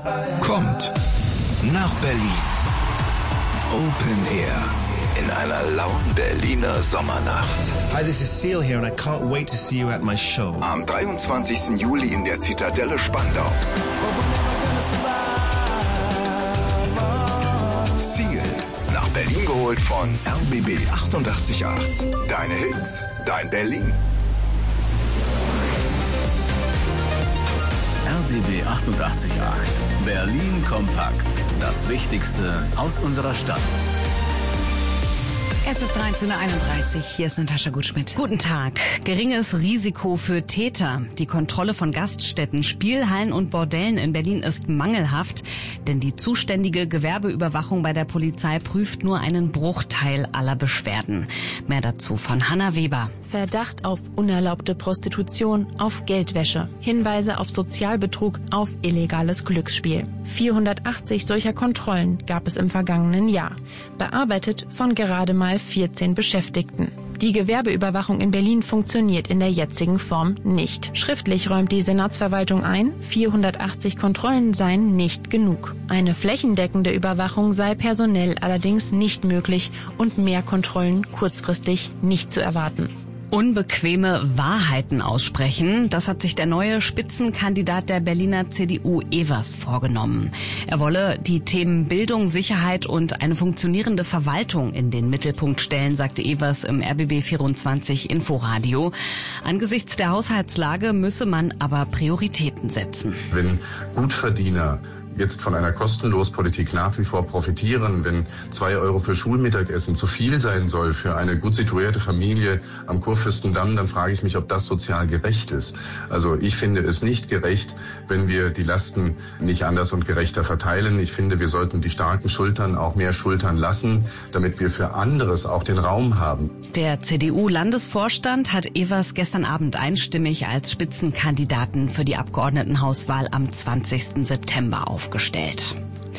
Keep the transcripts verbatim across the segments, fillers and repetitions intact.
kommt nach Berlin. Open Air in einer lauen Berliner Sommernacht. Hi, this is Seal here and I can't wait to see you at my show. Am dreiundzwanzigsten Juli in der Zitadelle Spandau. Seal, nach Berlin geholt von R B B achtundachtzig Komma acht. Deine Hits, dein Berlin. R B B achtundachtzig Komma acht. Berlin kompakt. Das Wichtigste aus unserer Stadt. Es ist dreizehn Uhr einunddreißig. Hier ist Natascha Gutschmidt. Guten Tag. Geringes Risiko für Täter. Die Kontrolle von Gaststätten, Spielhallen und Bordellen in Berlin ist mangelhaft, denn die zuständige Gewerbeüberwachung bei der Polizei prüft nur einen Bruchteil aller Beschwerden. Mehr dazu von Hanna Weber. Verdacht auf unerlaubte Prostitution, auf Geldwäsche, Hinweise auf Sozialbetrug, auf illegales Glücksspiel. vierhundertachtzig solcher Kontrollen gab es im vergangenen Jahr, bearbeitet von gerade mal vierzehn Beschäftigten. Die Gewerbeüberwachung in Berlin funktioniert in der jetzigen Form nicht. Schriftlich räumt die Senatsverwaltung ein, vierhundertachtzig Kontrollen seien nicht genug. Eine flächendeckende Überwachung sei personell allerdings nicht möglich und mehr Kontrollen kurzfristig nicht zu erwarten. Unbequeme Wahrheiten aussprechen, das hat sich der neue Spitzenkandidat der Berliner C D U Evers vorgenommen. Er wolle die Themen Bildung, Sicherheit und eine funktionierende Verwaltung in den Mittelpunkt stellen, sagte Evers im R B B vierundzwanzig Inforadio. Angesichts der Haushaltslage müsse man aber Prioritäten setzen. Wenn Gutverdiener jetzt von einer Kostenlospolitik nach wie vor profitieren, wenn zwei Euro für Schulmittagessen zu viel sein soll für eine gut situierte Familie am Kurfürstendamm, dann frage ich mich, ob das sozial gerecht ist. Also ich finde es nicht gerecht, wenn wir die Lasten nicht anders und gerechter verteilen. Ich finde, wir sollten die starken Schultern auch mehr schultern lassen, damit wir für anderes auch den Raum haben. Der C D U-Landesvorstand hat Evers gestern Abend einstimmig als Spitzenkandidaten für die Abgeordnetenhauswahl am zwanzigsten September aufgestellt. Aufgestellt.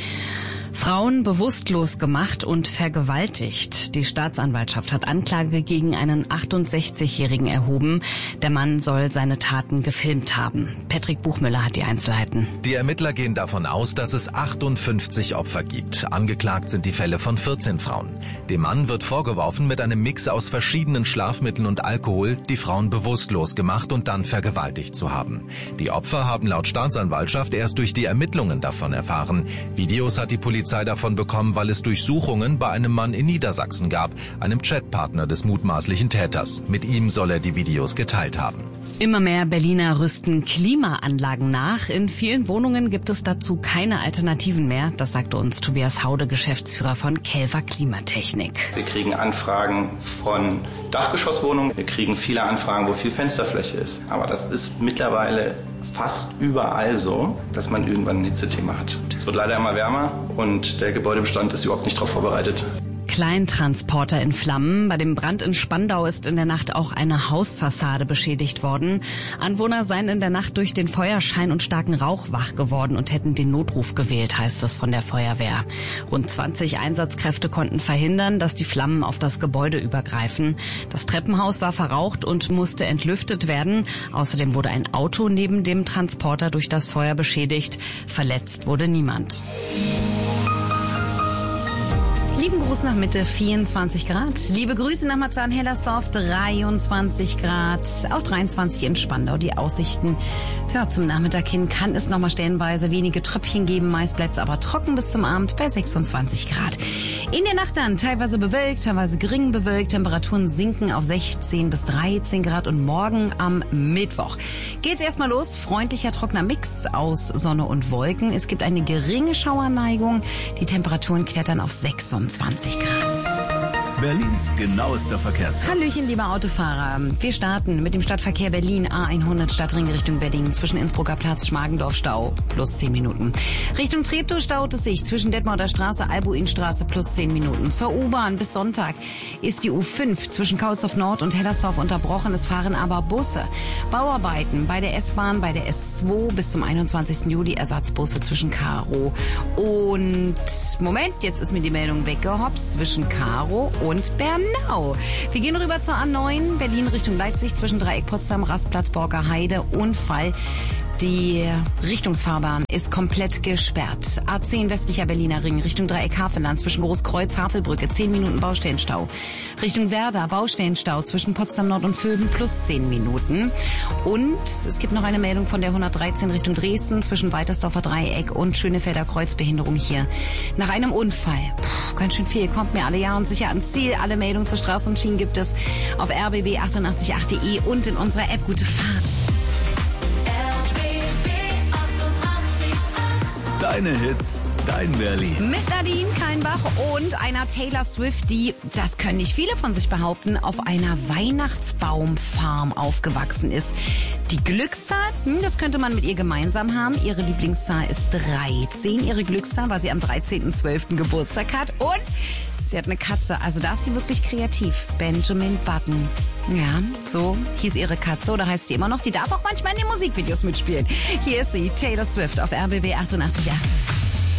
Frauen bewusstlos gemacht und vergewaltigt. Die Staatsanwaltschaft hat Anklage gegen einen achtundsechzigjährigen erhoben. Der Mann soll seine Taten gefilmt haben. Patrick Buchmüller hat die Einzelheiten. Die Ermittler gehen davon aus, dass es achtundfünfzig Opfer gibt. Angeklagt sind die Fälle von vierzehn Frauen. Dem Mann wird vorgeworfen, mit einem Mix aus verschiedenen Schlafmitteln und Alkohol die Frauen bewusstlos gemacht und dann vergewaltigt zu haben. Die Opfer haben laut Staatsanwaltschaft erst durch die Ermittlungen davon erfahren. Videos hat die Polizei davon bekommen, weil es Durchsuchungen bei einem Mann in Niedersachsen gab, einem Chatpartner des mutmaßlichen Täters. Mit ihm soll er die Videos geteilt haben. Immer mehr Berliner rüsten Klimaanlagen nach. In vielen Wohnungen gibt es dazu keine Alternativen mehr. Das sagte uns Tobias Haude, Geschäftsführer von Kelver Klimatechnik. Wir kriegen Anfragen von Dachgeschosswohnungen. Wir kriegen viele Anfragen, wo viel Fensterfläche ist. Aber das ist mittlerweile fast überall so, dass man irgendwann ein Hitzethema hat. Es wird leider immer wärmer und der Gebäudebestand ist überhaupt nicht darauf vorbereitet. Kleintransporter in Flammen. Bei dem Brand in Spandau ist in der Nacht auch eine Hausfassade beschädigt worden. Anwohner seien in der Nacht durch den Feuerschein und starken Rauch wach geworden und hätten den Notruf gewählt, heißt es von der Feuerwehr. Rund zwanzig Einsatzkräfte konnten verhindern, dass die Flammen auf das Gebäude übergreifen. Das Treppenhaus war verraucht und musste entlüftet werden. Außerdem wurde ein Auto neben dem Transporter durch das Feuer beschädigt. Verletzt wurde niemand. Lieben Gruß nach Mitte, vierundzwanzig Grad. Liebe Grüße nach Marzahn-Hellersdorf, dreiundzwanzig Grad. Auch dreiundzwanzig in Spandau. Die Aussichten, ja, zum Nachmittag hin kann es nochmal stellenweise wenige Tröpfchen geben. Meist bleibt es aber trocken bis zum Abend bei sechsundzwanzig Grad. In der Nacht dann teilweise bewölkt, teilweise gering bewölkt. Temperaturen sinken auf sechzehn bis dreizehn Grad. Und morgen am Mittwoch geht's erstmal los. Freundlicher, trockener Mix aus Sonne und Wolken. Es gibt eine geringe Schauerneigung. Die Temperaturen klettern auf sechsundzwanzig Grad. Berlins genauester Verkehrsservice. Hallöchen, liebe Autofahrer. Wir starten mit dem Stadtverkehr Berlin A hundert Stadtring Richtung Wedding. Zwischen Innsbrucker Platz, Schmargendorf Stau plus zehn Minuten. Richtung Treptow staut es sich zwischen Detmolder Straße, Albuinstraße plus zehn Minuten. Zur U-Bahn bis Sonntag ist die U fünf zwischen Kaulsdorf Nord und Hellersdorf unterbrochen. Es fahren aber Busse. Bauarbeiten bei der S-Bahn, bei der S zwei bis zum einundzwanzigsten Juli. Ersatzbusse zwischen Karow und... Moment, jetzt ist mir die Meldung weggehopst. Zwischen Karow und Bernau. Wir gehen rüber zur A neun, Berlin Richtung Leipzig, zwischen Dreieck Potsdam, Rastplatz, Borker Heide. Unfall Die Richtungsfahrbahn ist komplett gesperrt. A zehn westlicher Berliner Ring Richtung Dreieck Havelland zwischen Großkreuz, Havelbrücke, zehn Minuten Baustellenstau. Richtung Werder, Baustellenstau zwischen Potsdam Nord und Vöben plus zehn Minuten. Und es gibt noch eine Meldung von der hundertdreizehn Richtung Dresden zwischen Weitersdorfer Dreieck und Schönefelder Kreuz, Behinderung hier. Nach einem Unfall. Puh, ganz schön viel. Kommt mir alle ja und sicher ans Ziel. Alle Meldungen zur Straße und Schienen gibt es auf r b b achtundachtzig Punkt acht punkt de und in unserer App. Gute Fahrt. Deine Hits, dein Berlin. Mit Nadine Keinbach und einer Taylor Swift, die, das können nicht viele von sich behaupten, auf einer Weihnachtsbaumfarm aufgewachsen ist. Die Glückszahl, hm, das könnte man mit ihr gemeinsam haben. Ihre Lieblingszahl ist dreizehn. Ihre Glückszahl, weil sie am dreizehnten zwölften Geburtstag hat. Und sie hat eine Katze, also da ist sie wirklich kreativ. Benjamin Button. Ja, so hieß ihre Katze oder heißt sie immer noch. Die darf auch manchmal in den Musikvideos mitspielen. Hier ist sie, Taylor Swift auf R B B achtundachtzig Komma acht.